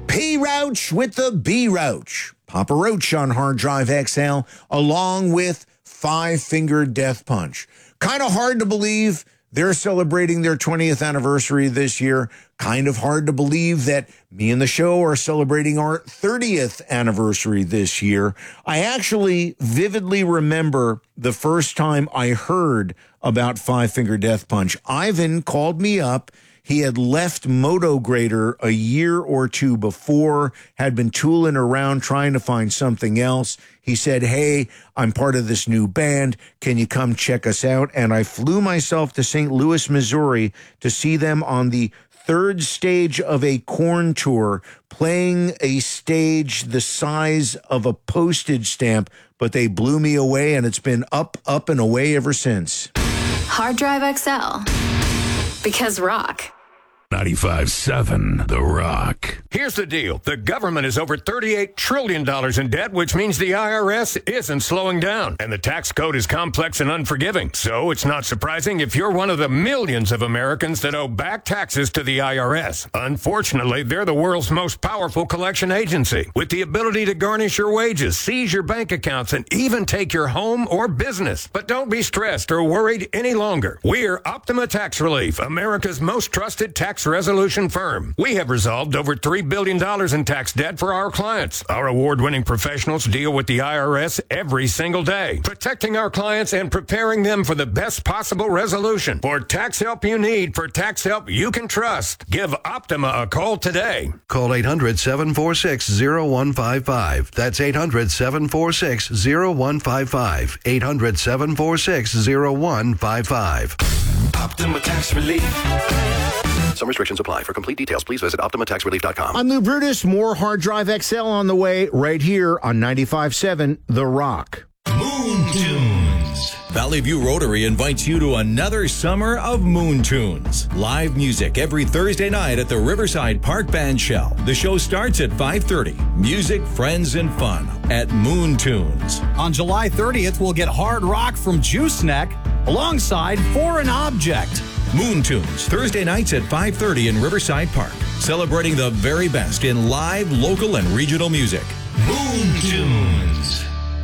P. Roach with the B. Roach. Papa Roach on Hard Drive XL, along with Five Finger Death Punch. Kind of hard to believe they're celebrating their 20th anniversary this year. Kind of hard to believe that me and the show are celebrating our 30th anniversary this year. I actually vividly remember the first time I heard about Five Finger Death Punch. Ivan called me up. He had left Moto Grader a year or two before, had been tooling around trying to find something else. He said, hey, I'm part of this new band. Can you come check us out? And I flew myself to St. Louis, Missouri to see them on the third stage of a Korn tour, playing a stage the size of a postage stamp, but they blew me away, and it's been up, and away ever since. Hard Drive XL. Because rock. 95.7 The Rock. Here's the deal. The government is over $38 trillion in debt, which means the IRS isn't slowing down. And the tax code is complex and unforgiving. So it's not surprising if you're one of the millions of Americans that owe back taxes to the IRS. Unfortunately, they're the world's most powerful collection agency, with the ability to garnish your wages, seize your bank accounts, and even take your home or business. But don't be stressed or worried any longer. We're Optima Tax Relief, America's most trusted tax resolution firm. We have resolved over $3 billion in tax debt for our clients. Our award-winning professionals deal with the IRS every single day, protecting our clients and preparing them for the best possible resolution. For tax help you need, for tax help you can trust, give Optima a call today. Call 800-746-0155. That's 800-746-0155. 800-746-0155. Optima Tax Relief. Some restrictions apply. For complete details, please visit OptimaTaxRelief.com. I'm Lou Brutus. More Hard Drive XL on the way right here on 95.7 The Rock. Moon Tunes. Valley View Rotary invites you to another summer of Moon Tunes. Live music every Thursday night at the Riverside Park Band Shell. The show starts at 5:30. Music, friends, and fun at Moon Tunes. On July 30th, we'll get hard rock from Juice Neck alongside Foreign Object. Moon Tunes, Thursday nights at 5:30 in Riverside Park. Celebrating the very best in live, local, and regional music. Moon Tunes.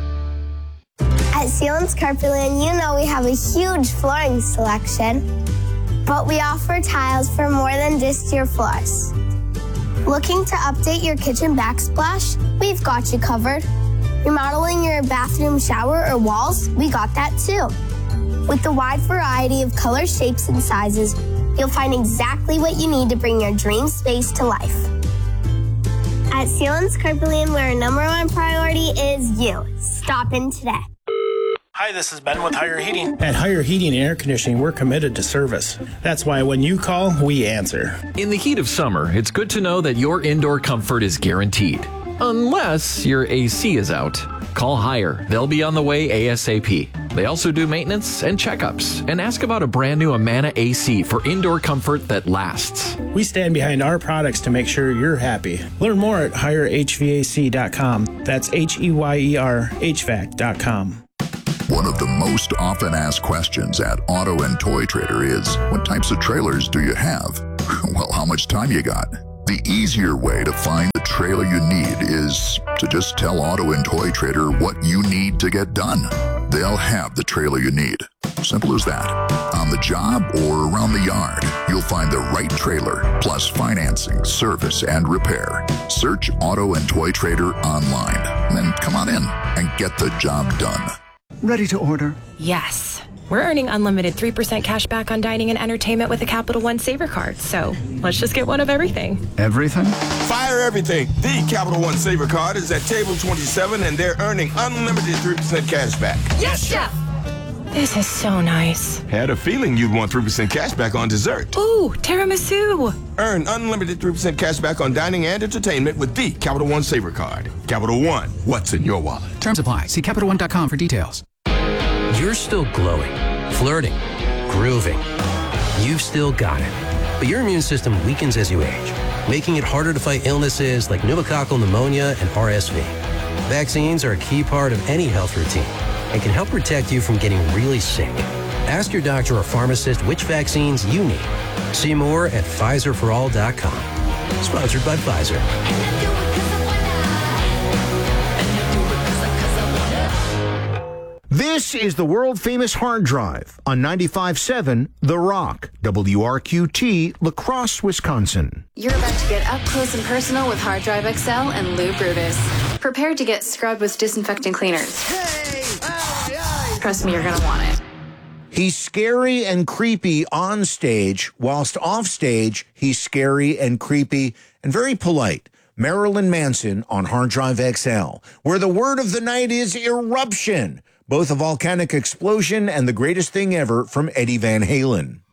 At Sealands Carpetland, you know we have a huge flooring selection, but we offer tiles for more than just your floors. Looking to update your kitchen backsplash? We've got you covered. Remodeling your bathroom shower or walls? We got that too. With the wide variety of colors, shapes, and sizes, you'll find exactly what you need to bring your dream space to life. At Sealands Carpetland, where our number one priority is you. Stop in today. Hi, this is Ben with Higher Heating. At Higher Heating and Air Conditioning, we're committed to service. That's why when you call, we answer. In the heat of summer, it's good to know that your indoor comfort is guaranteed. Unless your AC is out. Call Higher. They'll be on the way ASAP. They also do maintenance and checkups. And ask about a brand new Amana AC for indoor comfort that lasts. We stand behind our products to make sure you're happy. Learn more at HigherHVAC.com. That's HEYER HVAC.com. One of the most often asked questions at Auto and Toy Trader is, what types of trailers do you have? Well, how much time you got? The easier way to find the trailer you need is to just tell Auto and Toy Trader what you need to get done. They'll have the trailer you need. Simple as that. On the job or around the yard, you'll find the right trailer, plus financing, service, and repair. Search Auto and Toy Trader online. Then come on in and get the job done. Ready to order? Yes. We're earning unlimited 3% cash back on dining and entertainment with the Capital One Saver Card. So let's just get one of everything. Everything? Fire everything. The Capital One Saver Card is at table 27, and they're earning unlimited 3% cash back. Yes, Chef! This is so nice. Had a feeling you'd want 3% cash back on dessert. Ooh, tiramisu. Earn unlimited 3% cash back on dining and entertainment with the Capital One Saver Card. Capital One, what's in your wallet? Terms apply. See CapitalOne.com for details. You're still glowing, flirting, grooving. You've still got it. But your immune system weakens as you age, making it harder to fight illnesses like pneumococcal pneumonia and RSV. Vaccines are a key part of any health routine and can help protect you from getting really sick. Ask your doctor or pharmacist which vaccines you need. See more at PfizerForAll.com. Sponsored by Pfizer. This is the world-famous hard drive on 95.7 The Rock, WRQT, La Crosse, Wisconsin. You're about to get up close and personal with Hard Drive XL and Lou Brutus. Prepare to get scrubbed with disinfecting cleaners. Trust me, you're going to want it. He's scary and creepy on stage, whilst off stage, he's scary and creepy and very polite. Marilyn Manson on Hard Drive XL, where the word of the night is eruption, both a volcanic explosion and the greatest thing ever from Eddie Van Halen.